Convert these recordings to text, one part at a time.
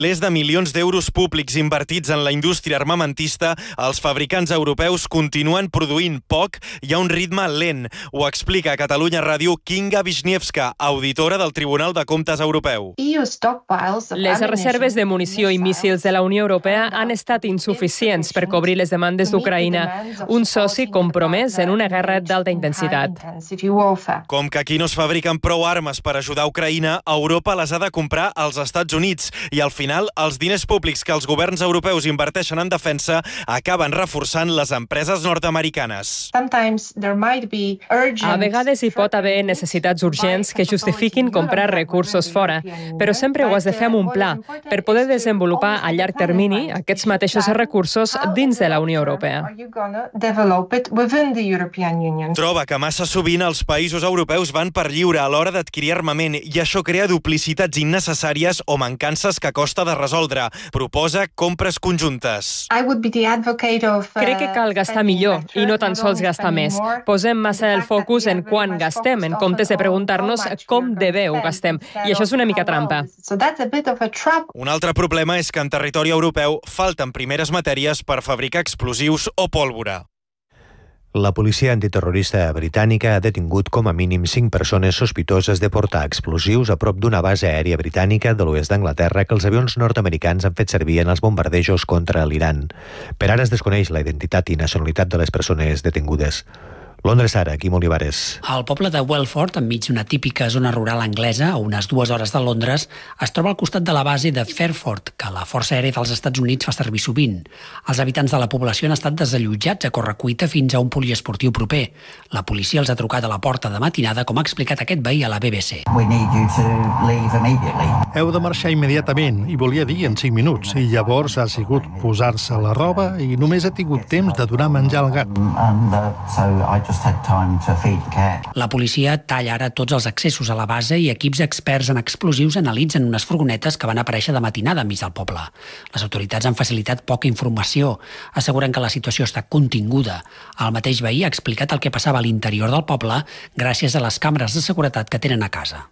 Milers de milions d'euros públics invertits en la indústria armamentista, els fabricants europeus continuen produint poc i a un ritme lent. Ho explica a Catalunya Ràdio Kinga Wisniewska, auditora del Tribunal de Comptes Europeu. Les reserves de munició i míssils de la Unió Europea han estat insuficients per cobrir les demandes d'Ucraïna, un soci compromès en una guerra d'alta intensitat. Com que aquí no es fabriquen prou armes per ajudar Ucraïna, Europa les ha de comprar als Estats Units i al final els diners públics que els governs europeus inverteixen en defensa acaben reforçant les empreses nord-americanes. A vegades hi pot haver necessitats urgents que justifiquin comprar recursos fora, però sempre ho has de fer amb un pla per poder desenvolupar a llarg termini aquests mateixos recursos dins de la Unió Europea. Troba que massa sovint els països europeus van per lliure a l'hora d'adquirir armament i això crea duplicitats innecessàries o mancances que costa de resoldre. Proposa compres conjuntes. Crec que cal gastar millor i no tan sols gastar més. Posem massa el focus en quan gastem, en comptes de preguntar-nos com de bé ho gastem. I això és una mica trampa. Un altre problema és que en territori europeu falten primeres matèries per fabricar explosius o pólvora. La policia antiterrorista britànica ha detingut com a mínim 5 persones sospitoses de portar explosius a prop d'una base aèria britànica de l'oest d'Anglaterra que els avions nord-americans han fet servir en els bombardejos contra l'Iran. Per ara es desconeix la identitat i nacionalitat de les persones detingudes. Londres ara, Quim Olivares. El poble de Welford, enmig d'una típica zona rural anglesa, a unes 2 hores de Londres, es troba al costat de la base de Fairford, que la Força Aèria dels Estats Units fa servir sovint. Els habitants de la població han estat desallotjats a correcuita fins a un poliesportiu proper. La policia els ha trucat a la porta de matinada, com ha explicat aquest veí a la BBC. Heu de marxar immediatament, i volia dir en 5 minuts, i llavors ha sigut posar-se la roba i només ha tingut temps de donar menjar al gat. La policia talla ara tots els accessos a la base i equips experts en explosius analitzen unes furgonetes que van aparèixer de matinada enmig del poble. Les autoritats han facilitat poca informació, asseguren que la situació està continguda. El mateix veí ha explicat el que passava a l'interior del poble gràcies a les càmeres de seguretat que tenen a casa.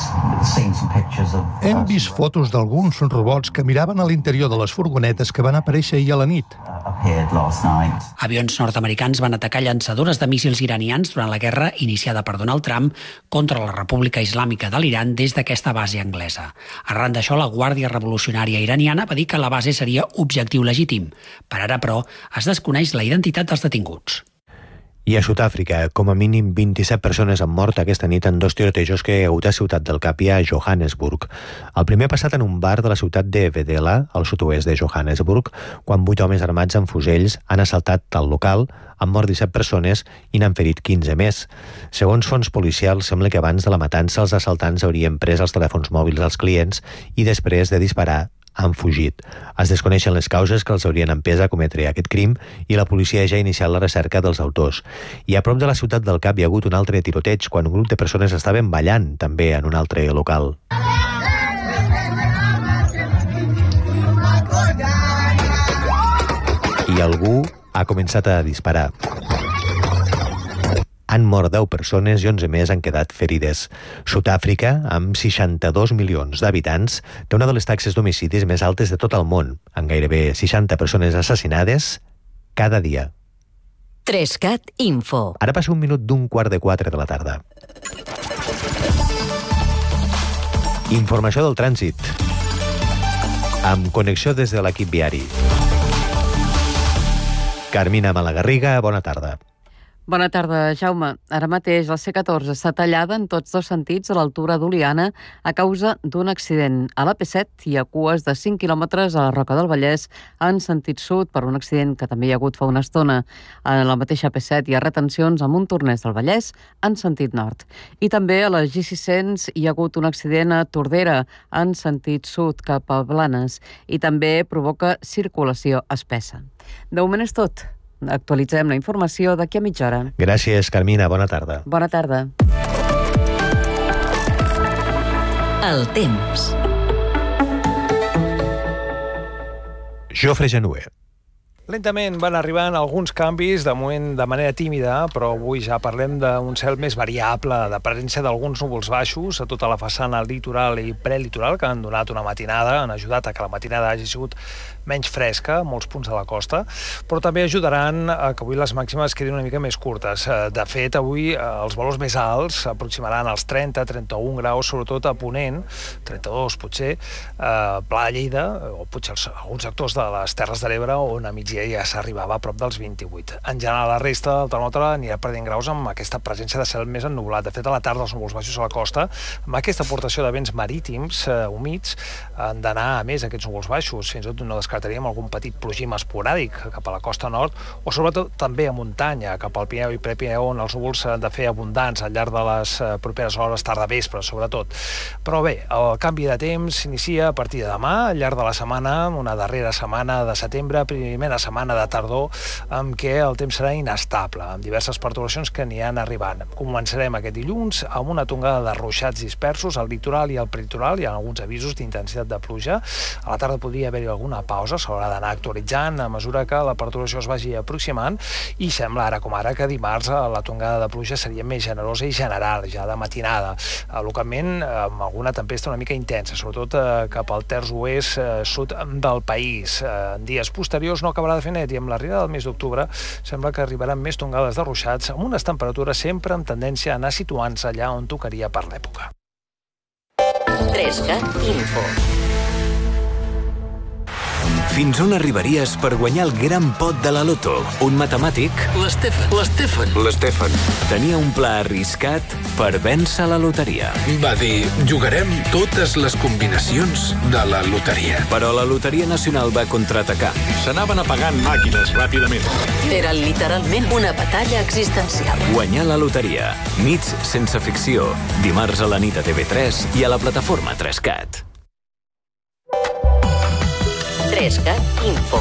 Hem vist fotos d'alguns robots que miraven a l'interior de les furgonetes que van aparèixer ahir a la nit. Avions nord-americans van atacar llançadores de míssils iranians durant la guerra iniciada per Donald Trump contra la República Islàmica de l'Iran des d'aquesta base anglesa. Arran d'això, la Guàrdia Revolucionària iraniana va dir que la base seria objectiu legítim. Per ara, però, es desconeix la identitat dels detinguts. I a Sud-àfrica, com a mínim 27 persones han mort aquesta nit en 2 tirotejos que hi ha hagut a Ciutat del Cap i a Johannesburg. El primer ha passat en un bar de la ciutat de Vedela, al sud-oest de Johannesburg, quan 8 homes armats amb fusells han assaltat el local, han mort 17 persones i n'han ferit 15 més. Segons fonts policials, sembla que abans de la matança els assaltants haurien pres els telèfons mòbils als clients i després de disparar han fugit. Es desconeixen les causes que els haurien empès a cometre aquest crim i la policia ja ha iniciat la recerca dels autors. I a prop de la Ciutat del Cap hi ha hagut un altre tiroteig quan un grup de persones estaven ballant també en un altre local. I algú ha començat a disparar. Han mort 10 persones i 11 més han quedat ferides. Sud-àfrica, amb 62 milions d'habitants, té una de les taxes d'homicidis més altes de tot el món, amb gairebé 60 persones assassinades cada dia. 3CAT Info. Ara passa un minut d'un 3:15 de la tarda. Informació del trànsit. Amb connexió des de l'equip viari. Carmina Malagarriga, bona tarda. Bona tarda, Jaume. Ara mateix la C14 està tallada en tots dos sentits a l'altura d'Oliana a causa d'un accident. A la P7 hi ha cues de 5 quilòmetres a la Roca del Vallès en sentit sud per un accident que també hi ha hagut fa una estona. A la mateixa P7 hi ha retencions a Montornès del Vallès en sentit nord. I també a la G600 hi ha hagut un accident a Tordera en sentit sud cap a Blanes i també provoca circulació espessa. De moment és tot. Actualitzem la informació d'aquí a mitja hora. Gràcies, Carmina. Bona tarda. Bona tarda. El temps. Jofre Genuer. Lentament van arribant alguns canvis, de moment de manera tímida, però avui ja parlem d'un cel més variable, de presència d'alguns núvols baixos a tota la façana litoral i prelitoral, que han donat una matinada, han ajudat a que la matinada hagi sigut menys fresca a molts punts de la costa, però també ajudaran a que avui les màximes quedin una mica més curtes. De fet, avui els valors més alts s'aproximaran als 30-31 graus, sobretot a Ponent, 32 potser, Pla de Lleida, o potser alguns sectors de les Terres de l'Ebre, on a migdia ja s'arribava a prop dels 28. En general, la resta del termòmetre anirà perdent graus amb aquesta presència de cel més ennublat. De fet, a la tarda els núvols baixos a la costa, amb aquesta aportació de vents marítims humits, han d'anar a més aquests núvols baixos. Fins i tot no descartaríem algun petit plogim esporàdic cap a la costa nord, o sobretot també a muntanya, cap al Pirineu i Prepirineu, on els núvols s'han de fer abundants al llarg de les properes hores, tarda-vespre, sobretot. Però bé, el canvi de temps s'inicia a partir de demà, al llarg de la setmana, una darrera setmana de setembre, primera setmana de tardor, amb què el temps serà inestable, amb diverses perturbacions que n'hi han arribant. Començarem aquest dilluns amb una tongada de ruixats dispersos al litoral i al prelitoral. Hi ha alguns avisos d'intensitat de pluja. A la tarda podria haver-hi alguna pausa, s'haurà d'anar actualitzant a mesura que la perturbació es vagi aproximant, i sembla ara com ara que dimarts la tongada de pluja seria més generosa i general, ja de matinada. Localment, amb alguna tempesta una mica intensa, sobretot cap al terç oest sud del país. En dies posteriors no acabarà de fer net, i amb l'arribada del mes d'octubre sembla que arribaran més tongades de ruixats, amb unes temperatures sempre amb tendència a anar situant-se allà on tocaria per l'època. 3CAT Info. Fins on arribaries per guanyar el gran pot de la loto? Un matemàtic, l'Stefan, tenia un pla arriscat per vèncer la loteria. Va dir, jugarem totes les combinacions de la loteria. Però la Loteria Nacional va contraatacar. S'anaven apagant màquines ràpidament. Era literalment una batalla existencial. Guanyar la loteria. Nits sense ficció. Dimarts a la nit a TV3 i a la plataforma 3CAT. 3CAT Info.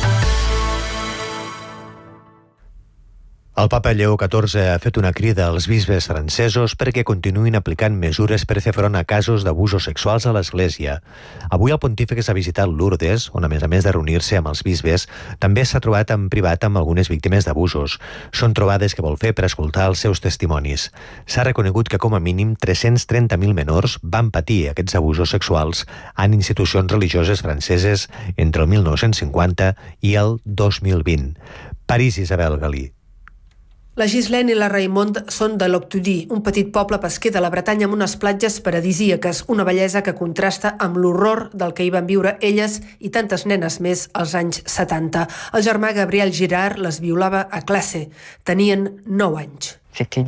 El papa Lleó XIV ha fet una crida als bisbes francesos perquè continuïn aplicant mesures per fer front a casos d'abusos sexuals a l'Església. Avui el pontífex ha visitat Lourdes, on a més de reunir-se amb els bisbes, també s'ha trobat en privat amb algunes víctimes d'abusos. Són trobades que vol fer per escoltar els seus testimonis. S'ha reconegut que com a mínim 330.000 menors van patir aquests abusos sexuals en institucions religioses franceses entre el 1950 i el 2020. París, Isabel Galí. La Ghislaine i la Raymond són de Loctudy, un petit poble pesquer de la Bretanya amb unes platges paradisíaques, una bellesa que contrasta amb l'horror del que hi van viure elles i tantes nenes més als anys 70. El germà Gabriel Girard les violava a classe. Tenien 9 anys.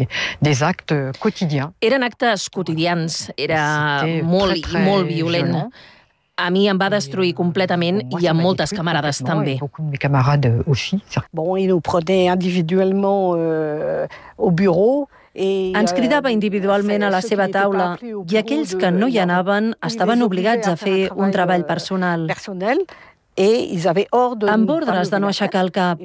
Eren actes quotidians, era molt violent. A mi em va destruir completament i a moltes camarades també. Ens cridava individualment a la seva taula i aquells que no hi anaven estaven obligats a fer un treball personal. Amb ordres de no aixecar el cap.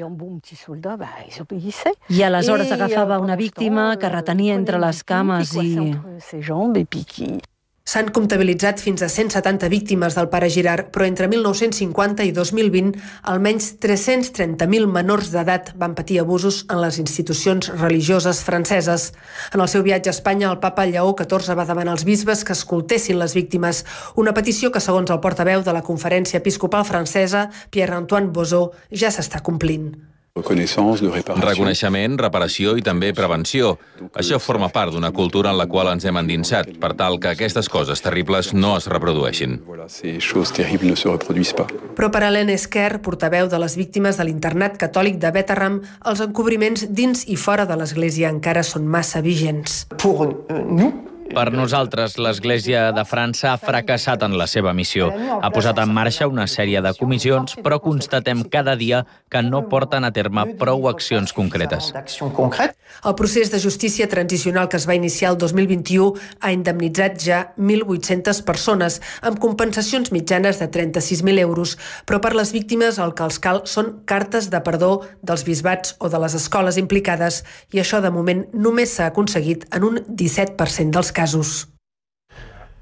I aleshores agafava una víctima que retenia entre les cames i... S'han comptabilitzat fins a 170 víctimes del pare Girard, però entre 1950 i 2020 almenys 330.000 menors d'edat van patir abusos en les institucions religioses franceses. En el seu viatge a Espanya, el papa Lleó XIV va demanar als bisbes que escoltessin les víctimes, una petició que, segons el portaveu de la Conferència Episcopal Francesa, Pierre-Antoine Bozo, ja s'està complint. Reconeixement, reparació i també prevenció. Això forma part d'una cultura en la qual ens hem endinsat, per tal que aquestes coses terribles no es reprodueixin. Però per Hélène Esquer, portaveu de les víctimes de l'internat catòlic de Bétharram, els encobriments dins i fora de l'Església encara són massa vigents. Per nosaltres, l'Església de França ha fracassat en la seva missió. Ha posat en marxa una sèrie de comissions, però constatem cada dia que no porten a terme prou accions concretes. El procés de justícia transicional que es va iniciar el 2021 ha indemnitzat ja 1.800 persones, amb compensacions mitjanes de 36.000 euros, però per les víctimes el que els cal són cartes de perdó dels bisbats o de les escoles implicades, i això de moment només s'ha aconseguit en un 17% dels casos.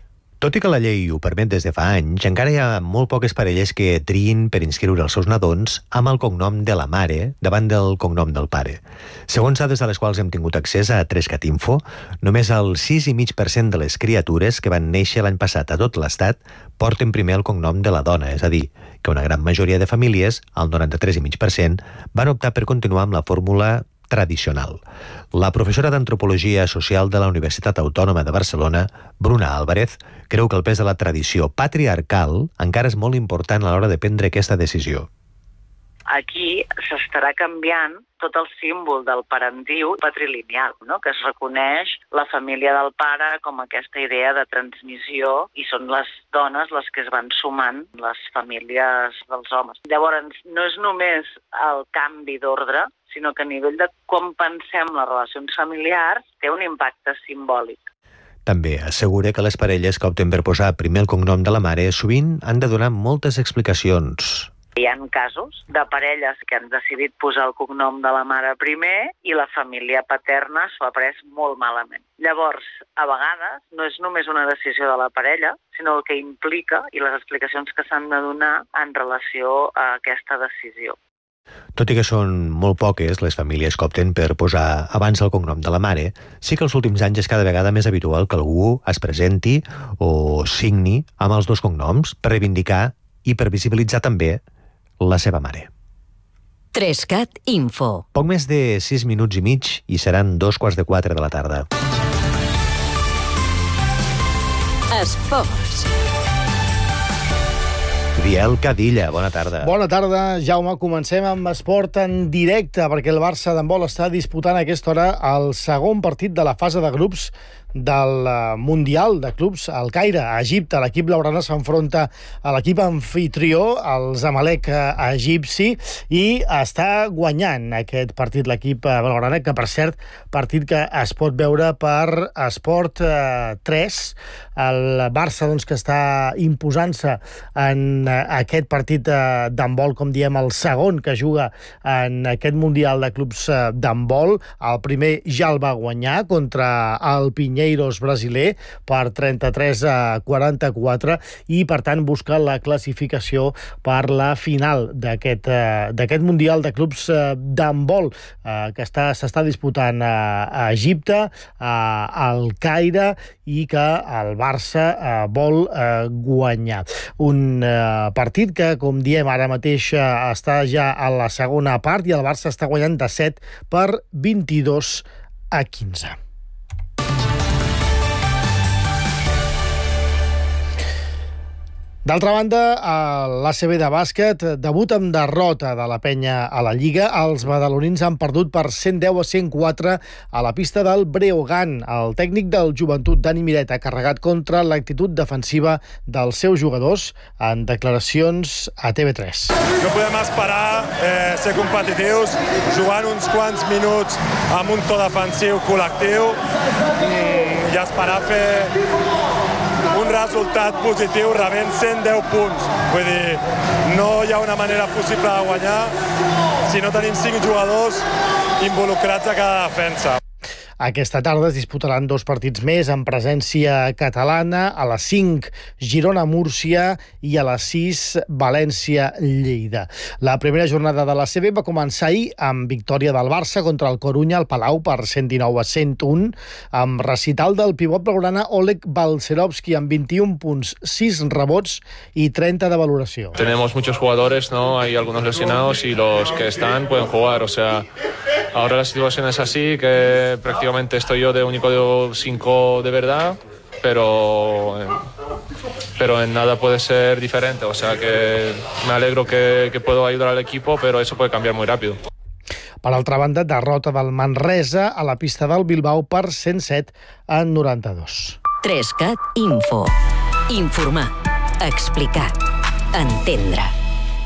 Tot i que la llei ho permet des de fa anys, encara hi ha molt poques parelles que triïn per inscriure els seus nadons amb el cognom de la mare davant del cognom del pare. Segons dades a les quals hem tingut accés a 3cat Info, només el 6,5% de les criatures que van néixer l'any passat a tot l'Estat porten primer el cognom de la dona, és a dir, que una gran majoria de famílies, el 93,5%, van optar per continuar amb la fórmula tradicional. La professora d'Antropologia Social de la Universitat Autònoma de Barcelona, Bruna Álvarez, creu que el pes de la tradició patriarcal encara és molt important a l'hora de prendre aquesta decisió. Aquí s'estarà canviant tot el símbol del parentiu patrilineal, no? Que es reconeix la família del pare com aquesta idea de transmissió i són les dones les que es van sumant les famílies dels homes. Llavors, no és només el canvi d'ordre, sinó que a nivell de com pensem les relacions familiars té un impacte simbòlic. També assegura que les parelles que opten per posar primer el cognom de la mare sovint han de donar moltes explicacions. Hi ha casos de parelles que han decidit posar el cognom de la mare primer i la família paterna s'ho ha pres molt malament. Llavors, a vegades, no és només una decisió de la parella, sinó el que implica i les explicacions que s'han de donar en relació a aquesta decisió. Tot i que són molt poques les famílies que opten per posar abans el cognom de la mare, sí que els últims anys és cada vegada més habitual que algú es presenti o signi amb els dos cognoms per reivindicar i per visibilitzar també la seva mare. 3cat Info. Poc més de 6 minuts i mig i seran 3:45 de la tarda. Esports. Biel Cadilla, bona tarda. Bona tarda, Jaume. Comencem amb esport en directe, perquè el Barça d'handbol està disputant a aquesta hora el segon partit de la fase de grups del Mundial de Clubs al Caire, a Egipte. L'equip blaugrana s'enfronta a l'equip anfitrió, el Zamalek egipci, i està guanyant aquest partit l'equip blaugrana, que per cert, partit que es pot veure per Esport 3. El Barça, doncs, que està imposant-se en aquest partit d'handbol, com diem, el segon que juga en aquest Mundial de Clubs d'handbol. El primer ja el va guanyar contra el Pinheiros brasiler per 33-44 i, per tant, busca la classificació per la final d'aquest Mundial de Clubs d'handbol que s'està disputant a Egipte, al Caire, i que el Barça vol guanyar. Un partit que, com diem, ara mateix està ja a la segona part i el Barça està guanyant de 7-22-15. D'altra banda, a l'ACB de bàsquet, debut amb derrota de la penya a la Lliga. Els badalonins han perdut per 110-104 a la pista del Breogán. El tècnic del Joventut, Dani Miret, ha carregat contra l'actitud defensiva dels seus jugadors en declaracions a TV3. No podem esperar ser competitius jugant uns quants minuts amb un to defensiu col·lectiu i esperar fer un resultat positiu rebent 110 punts. Vull dir, no hi ha una manera possible de guanyar si no tenim 5 jugadors involucrats a cada defensa. Aquesta tarda es disputaran 2 partits més amb presència catalana. A les 5, Girona-Múrcia, i a les 6, València-Lleida. La primera jornada de l'ACB va començar ahir amb victòria del Barça contra el Corunya al Palau per 119-101, amb recital del pivot blaugrana Oleg Balcerovski amb 21 punts, 6 rebots i 30 de valoració. Tenemos muchos jugadores, ¿no? Hay algunos lesionados y los que están pueden jugar, o sea, ahora la situación es así, que prácticamente estoy yo de único de 5 de verdad, pero en nada puede ser diferente, o sea que me alegro que puedo ayudar al equipo, pero eso puede cambiar muy rápido. Per altra banda, derrota del Manresa a la pista del Bilbao per 107-92. 3cat Info. Informar, explicar, entendre.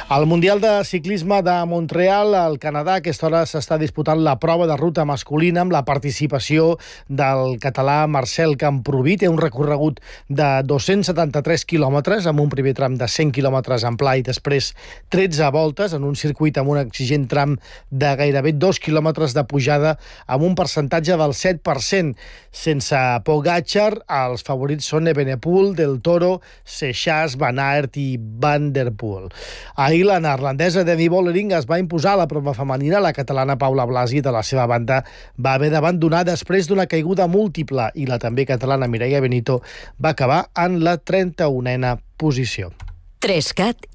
Al Mundial de Ciclisme de Montreal, al Canadà, a aquesta hora s'està disputant la prova de ruta masculina amb la participació del català Marcel Camprubí. Té un recorregut de 273 quilòmetres, amb un primer tram de 100 quilòmetres en pla i després 13 voltes en un circuit amb un exigent tram de gairebé 2 quilòmetres de pujada amb un percentatge del 7%. Sense Pogačar, els favorits són Evenepoel, Del Toro, Seixas, Van Aert i Van der Poel. Ahir la neerlandesa Demi Vollering es va imposar a la prova femenina. La catalana Paula Blasi, de la seva banda, va haver d'abandonar després d'una caiguda múltiple i la també catalana Mireia Benito va acabar en la 31a posició. 3CAT